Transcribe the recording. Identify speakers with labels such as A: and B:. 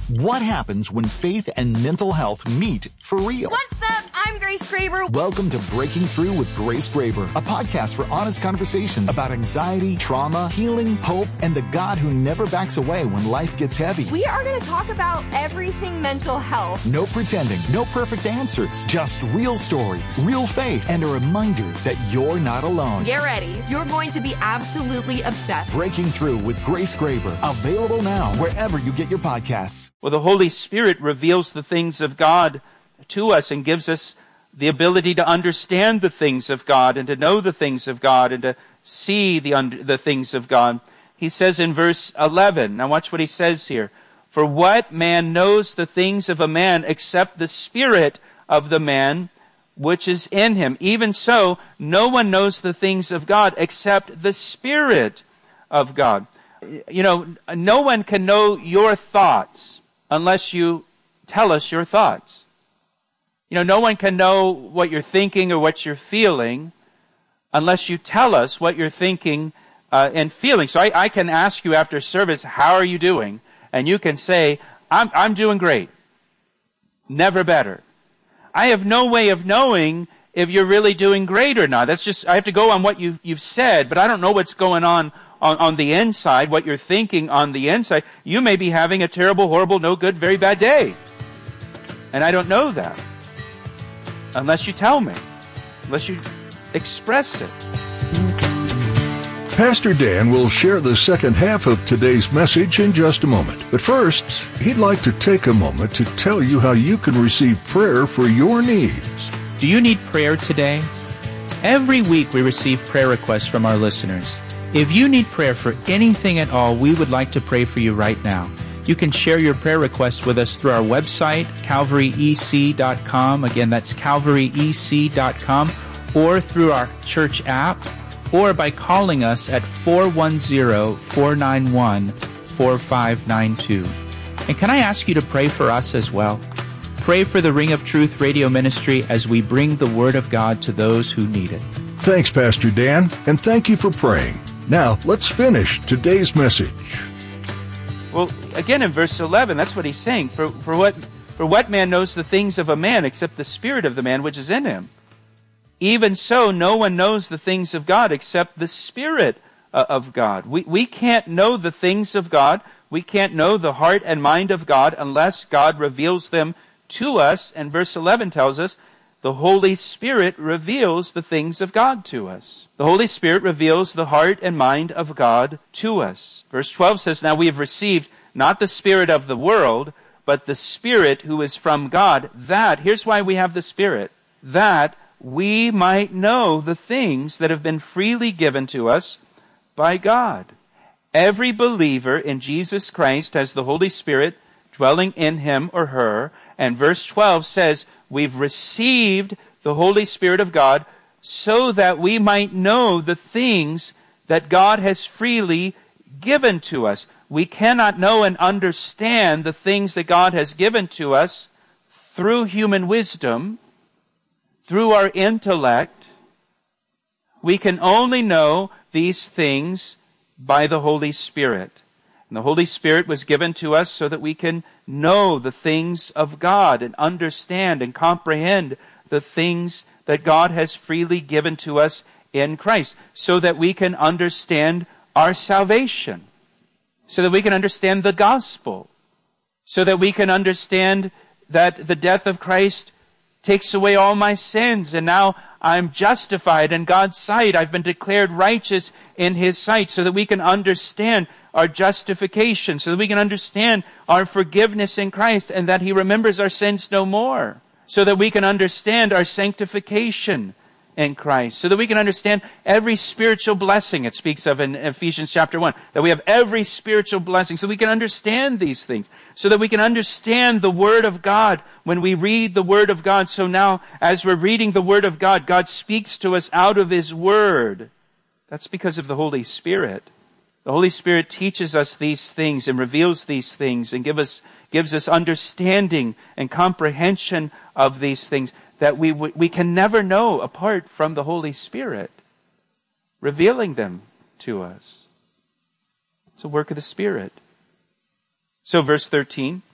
A: What happens when faith and mental health meet for real?
B: What's up? I'm Grace Graber.
A: Welcome to Breaking Through with Grace Graber, a podcast for honest conversations about anxiety, trauma, healing, hope, and the God who never backs away when life gets heavy.
B: We are going to talk about everything mental health.
A: No pretending, no perfect answers, just real stories, real faith, and a reminder that you're not alone.
B: Get ready. You're going to be absolutely obsessed.
A: Breaking Through with Grace Graber, available now wherever you get your podcasts.
C: Well, the Holy Spirit reveals the things of God to us and gives us the ability to understand the things of God and to know the things of God and to see the things of God. He says in verse 11, now watch what he says here. For what man knows the things of a man except the spirit of the man which is in him? Even so, no one knows the things of God except the Spirit of God. You know, no one can know your thoughts unless you tell us your thoughts. You know, no one can know what you're thinking or what you're feeling unless you tell us what you're thinking and feeling. So I can ask you after service, how are you doing? And you can say, I'm doing great. Never better. I have no way of knowing if you're really doing great or not. That's just, I have to go on what you've said, but I don't know what's going on the inside, what you're thinking on the inside. You may be having a terrible, horrible, no good, very bad day. And I don't know that. Unless you tell me. Unless you express it.
D: Pastor Dan will share the second half of today's message in just a moment. But first, he'd like to take a moment to tell you how you can receive prayer for your needs.
E: Do you need prayer today? Every week we receive prayer requests from our listeners. If you need prayer for anything at all, we would like to pray for you right now. You can share your prayer requests with us through our website, calvaryec.com. Again, that's calvaryec.com, or through our church app, or by calling us at 410-491-4592. And can I ask you to pray for us as well? Pray for the Ring of Truth radio ministry as we bring the Word of God to those who need it.
D: Thanks, Pastor Dan, and thank you for praying. Now, let's finish today's message.
C: Well, again in verse 11, that's what he's saying. For what man knows the things of a man except the spirit of the man which is in him? Even so, no one knows the things of God except the Spirit of God. We can't know the things of God. We can't know the heart and mind of God unless God reveals them to us. And verse 11 tells us the Holy Spirit reveals the things of God to us. The Holy Spirit reveals the heart and mind of God to us. Verse 12 says, now we have received not the spirit of the world, but the Spirit who is from God. That, here's why we have the Spirit, that we might know the things that have been freely given to us by God. Every believer in Jesus Christ has the Holy Spirit dwelling in him or her. And verse 12 says, we've received the Holy Spirit of God so that we might know the things that God has freely given to us. We cannot know and understand the things that God has given to us through human wisdom, through our intellect. We can only know these things by the Holy Spirit. And the Holy Spirit was given to us so that we can know the things of God and understand and comprehend the things that God has freely given to us in Christ, so that we can understand our salvation, so that we can understand the gospel, so that we can understand that the death of Christ takes away all my sins, and now I'm justified in God's sight. I've been declared righteous in His sight, so that we can understand our justification, so that we can understand our forgiveness in Christ, and that He remembers our sins no more, so that we can understand our sanctification in Christ, so that we can understand every spiritual blessing it speaks of in Ephesians chapter 1, that we have every spiritual blessing, so we can understand these things, so that we can understand the Word of God when we read the Word of God. So now, as we're reading the Word of God, God speaks to us out of His Word. That's because of the Holy Spirit. The Holy Spirit teaches us these things and reveals these things and gives us understanding and comprehension of these things that we can never know apart from the Holy Spirit revealing them to us. It's a work of the Spirit. So verse 13,